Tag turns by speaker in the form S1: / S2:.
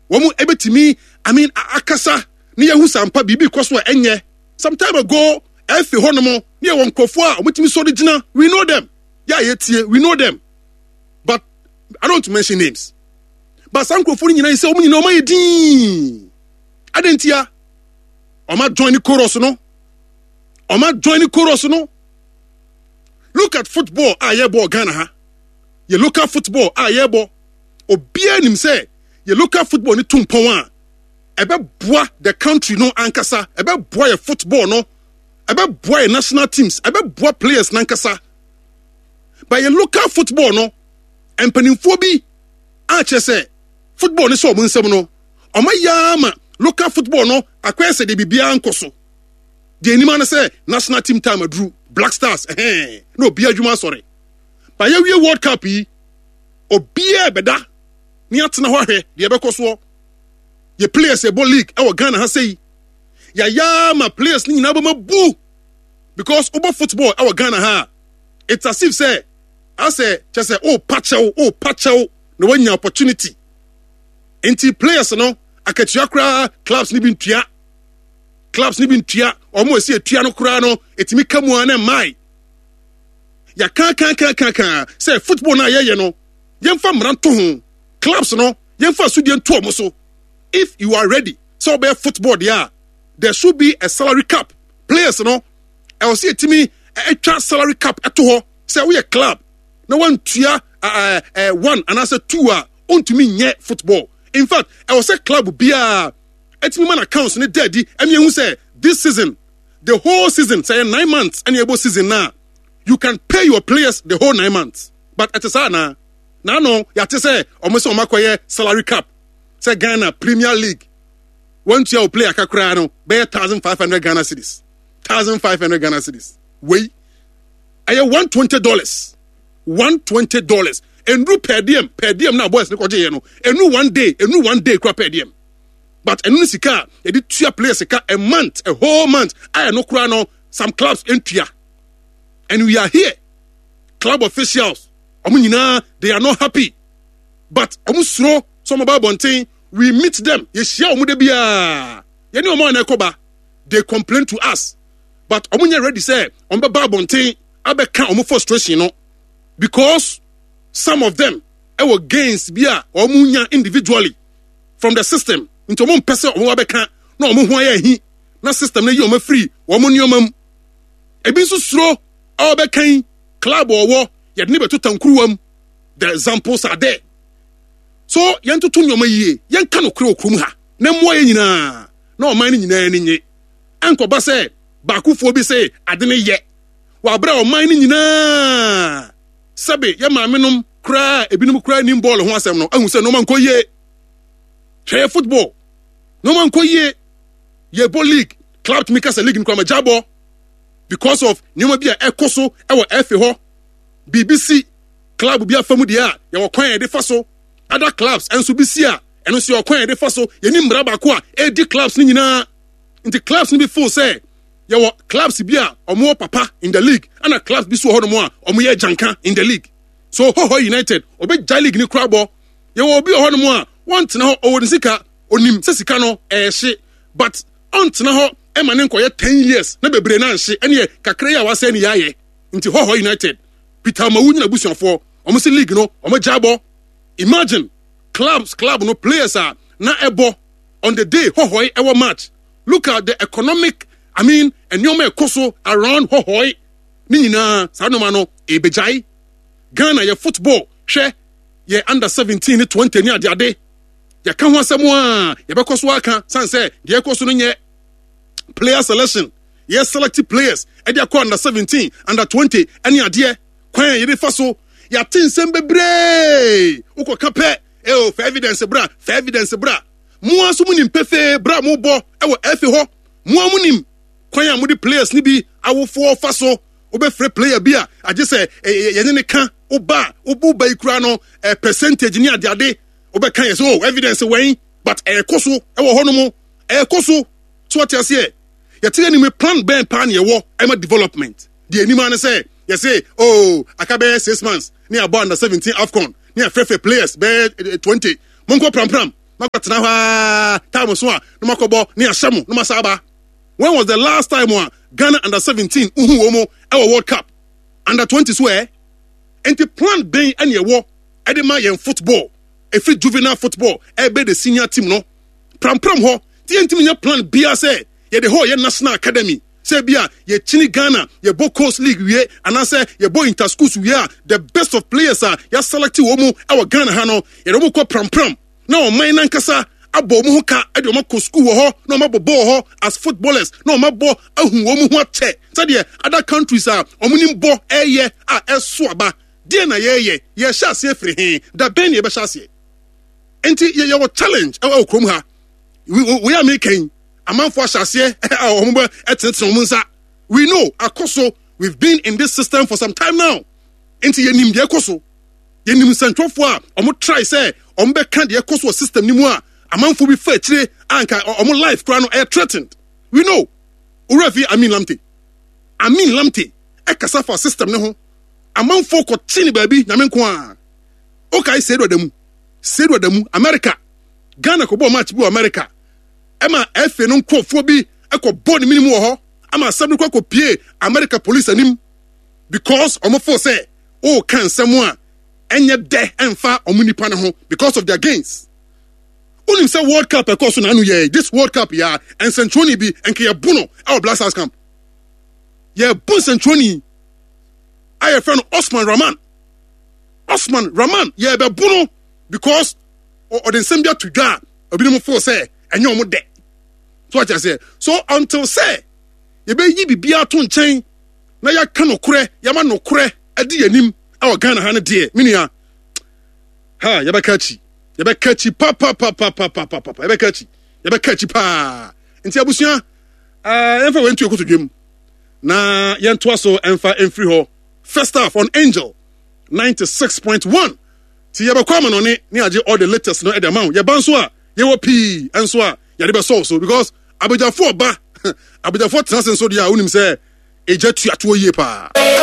S1: Womu ebetimi, I mean, akasa, niya husampa bibi koswa enye. Some time ago, efi honomo, niya wankofwa, omutimi sorijina, we know them. Yeah, yetie, we know them. But, I don't want to mention names. But some kofuni nyina ise, omu nyina oma yedin. Adentia, oma join the chorus, no? Oma join the chorus, no? Look at football, yebo Ghana, ha? Ye local football, yebo. Obia nim say, ye local football ni tumpon ebe boa the country no ankasa, ebe boa ye football no, ebe boa ye national teams, ebe boa players nankasa. But ye local football no, empanimfo bi anche say football ni so omo nsem no, omo yama local football no akwa se de bibia ankoso. De anima na say national team time adru Black Stars no bia adwuma sorry. But ye World Cup yi obia beda ni atena ho ahwe de ebekoso ye players e ball league e wo Ghana ha sei ya ma players ni nyina ba bu because over football e wo Ghana ha it's as if say I say just say patchel no wanya opportunity enti players no akatua kra clubs ni bi ntua omo esi etua no kra no etimi kamu na mai ya kan say football na ye no yemfa mranto ho clubs no yemfa sudien to omo so. If you are ready so be football there should be a salary cap. Players no I will see a team a salary cap at ho say we a club no one tua one and I say two to me nye football. In fact I will say club be a man accounts ni daddy and you say this season the whole season say 9 months and your season now you can pay your players the whole 9 months but at the no ya te say almost omakoye salary cap say Ghana Premier League once you play akakra no be 1,500 Ghana cedis 1,500 Ghana cedis wait aye $120 enru per diem na boys ne koje no enu one day kwa per diem but enu sika e di tua players sika a whole month aye no kra no some clubs entua and we are here club officials they are not happy but omusro some about bonten we meet them ye share omude bia ye ni omo na ekoba they complain to us but omunya ready say on baba bonten abeka omu frustration no because some of them were gains bia omunya individually from the system into omo pese omo abeka na omo ho aye hi na system na yi omo free omo ni omam ebi so suro abekan club owo ye de ne beto tankruwam the examples are there. So yanto to nyoma yie yanka no kre okrum ha na mo ye nyina na o man nyina ni nye anko ba se ba kufo bi se ade ne ye wa bra o man nyina sabe ye maamenom kra ebinum kra ni ball ho asem no ahu se no man ko ye try football no man ko ye ball league club to make us a league in kwama jabo because of nyoma bia ekoso e wo efe ho BBC club bia famu dia ye wo kwan e de faso other clubs and so be sia and so your kwan e de faso ye ni mra ba ko a e di clubs ni nyina into clubs ni be full say ye wo clubs bia omo papa in the league and a clubs bi so ho no mo a omo ye janka in the league so ho United obe jai league ni crabo ye wo bi ho no mo a want na ho o sika onim se sika no e hye but ont na ho e ma ne nkoye 10 years na bebre na hye ene kakra ya wase ni yaye into ho United Peter Mawunya busuafo omo se league no omo jabo. Imagine club no players are na ebo on the day hohoi ever match. Look at the economic and nyoma ekoso around hohoi ni nyina sa no ma no ebejai Ghana ye football hwe ye under 17 20 ni ade ye ka ho asem a ye bekoso aka sanse de ekoso no nye player selection ye select players e de under 17 under 20 ani ade kwan ye de faso ya tinsem bebre uko kape for evidence bra mo aso munim pefe bra mo bo e efe ho mo amunim kwan ya mo di players ni bi awofo faso obefre player bi a age se ye ne ka oba ikura no percentage ni ade obeka yes evidence when but ekoso e wo ho no mo ekoso so what you say ya tire ni me plan ben pan ye wo e ma development the anima na say you say akabe 6 months ni abo under 17 AFCON ni afrefe players be 20 monko pram makatena ha time so a no makobo ne ahyemo no masaba. When was the last time Ghana under 17 uhu omo World Cup? Under 20s where? And the plan being any war edema yen football. If it juvenile football, be the senior team no. Pram ho, the team plan be say ye the whole national academy. Say bia ye chini Ghana, ye bo coast league we and I say ye bo interschools we are the best of players are ya selected omo our Ghana hano ye omo ko pram. Now my nankasa abo mu ka e de ko school ho no mabo ball ho as footballers no mabo ahu omu ho che say other countries are omunim bo eye a eso aba de na ye hyase free he da ben ye be hyase enti ye wo challenge e krom ha we are making amanfo hyase omu etetre omu nsa. We know akoso we've been in this system for some time now enti ye nim de akoso ye nim sentwofo a omu try say omu be kan de akoso system ni mu a amanfo bi fa tire anka omo life kra no air threatened. We know urafi Amin Lamte e kasa for system ne ho amanfo ko chini baby nyame nko a okay say do damu America Ghana ko bo match bi America ema efe no nkofo bi e ko body minimum ho ama asem ko pie America police anim because omo for say o kan semwa enye de emfa omo nipa ne ho because of their gains. Unim say World Cup because na anu ye this World Cup ya and Centroni bi enke ye buno our Blast House camp. Ye bun Centroni aye friend Osman Rahman ye be buno because or the sembia to ga obi no for say enye omo de. So what I say so until say ye be yi bibia to nchen na ya ka nokure ya ma nokure ade yanim our Ghana ha ne de minia ha ye be kachi yebekachi papa yebekachi pa nti abusua enfa wentu ekoto dwem na yento aso enfa enfri ho first half on Angel 96.1 ti yebekwa ma no ne age all the latest no edema yebanso a yewo pi enso a yade be so because abejafo ba abejafo transen so dia unim say eja tuato yie pa